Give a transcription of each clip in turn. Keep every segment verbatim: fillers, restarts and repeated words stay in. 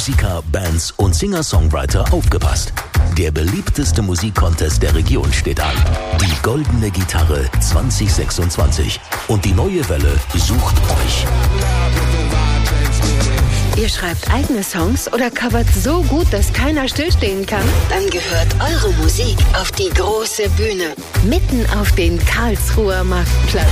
Musiker, Bands und Singer-Songwriter aufgepasst. Der beliebteste Musikcontest der Region steht an. Die Goldene Gitarre zwanzig sechsundzwanzig. Und die Neue Welle sucht euch. Ihr schreibt eigene Songs oder covert so gut, dass keiner stillstehen kann? Dann gehört eure Musik auf die große Bühne. Mitten auf den Karlsruher Marktplatz.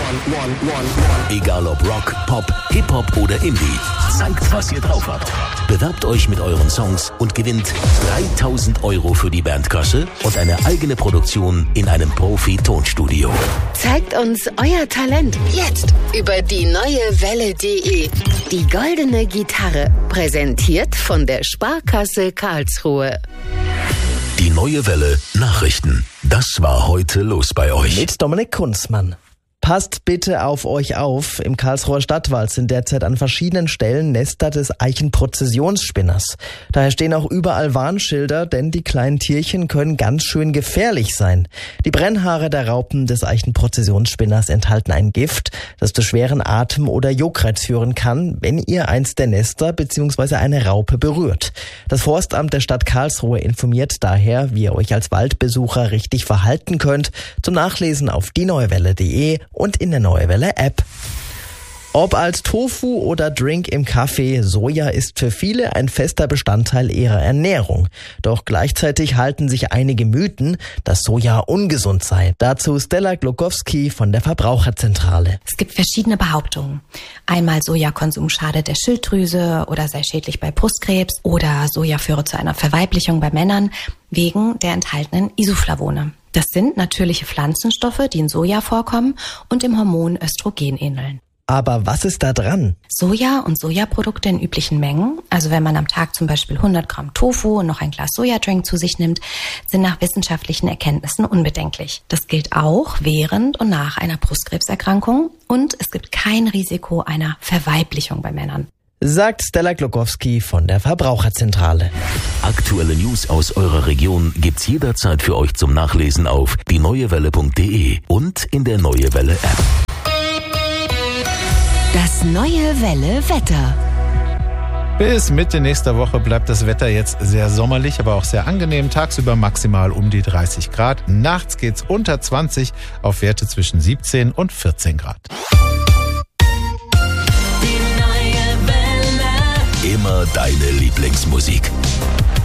Egal ob Rock, Pop, Hip-Hop oder Indie. Zeigt, was ihr drauf habt. Bewerbt euch mit euren Songs und gewinnt dreitausend Euro für die Bandkasse und eine eigene Produktion in einem Profi-Tonstudio. Zeigt uns euer Talent jetzt über die neue welle punkt de. Die Goldene Gitarre, präsentiert von der Sparkasse Karlsruhe. Die Neue Welle Nachrichten. Das war heute los bei euch. Mit Dominik Kunzmann. Passt bitte auf euch auf. Im Karlsruher Stadtwald sind derzeit an verschiedenen Stellen Nester des Eichenprozessionsspinners. Daher stehen auch überall Warnschilder, denn die kleinen Tierchen können ganz schön gefährlich sein. Die Brennhaare der Raupen des Eichenprozessionsspinners enthalten ein Gift, das zu schweren Atem- oder Juckreiz führen kann, wenn ihr eins der Nester bzw. eine Raupe berührt. Das Forstamt der Stadt Karlsruhe informiert daher, wie ihr euch als Waldbesucher richtig verhalten könnt. Zum Nachlesen auf die neue welle punkt de und in der Neue Welle App. Ob als Tofu oder Drink im Kaffee, Soja ist für viele ein fester Bestandteil ihrer Ernährung. Doch gleichzeitig halten sich einige Mythen, dass Soja ungesund sei. Dazu Stella Glogowski von der Verbraucherzentrale. Es gibt verschiedene Behauptungen. Einmal Sojakonsum schadet der Schilddrüse oder sei schädlich bei Brustkrebs oder Soja führe zu einer Verweiblichung bei Männern wegen der enthaltenen Isoflavone. Das sind natürliche Pflanzenstoffe, die in Soja vorkommen und dem Hormon Östrogen ähneln. Aber was ist da dran? Soja und Sojaprodukte in üblichen Mengen, also wenn man am Tag zum Beispiel hundert Gramm Tofu und noch ein Glas Sojadrink zu sich nimmt, sind nach wissenschaftlichen Erkenntnissen unbedenklich. Das gilt auch während und nach einer Brustkrebserkrankung und es gibt kein Risiko einer Verweiblichung bei Männern. Sagt Stella Glogowski von der Verbraucherzentrale. Aktuelle News aus eurer Region gibt's jederzeit für euch zum Nachlesen auf die neue welle punkt de und in der Neue Welle App. Das Neue Welle Wetter. Bis Mitte nächster Woche bleibt das Wetter jetzt sehr sommerlich, aber auch sehr angenehm. Tagsüber maximal um die dreißig Grad. Nachts geht's unter zwanzig auf Werte zwischen siebzehn und vierzehn Grad. Immer deine Lieblingsmusik.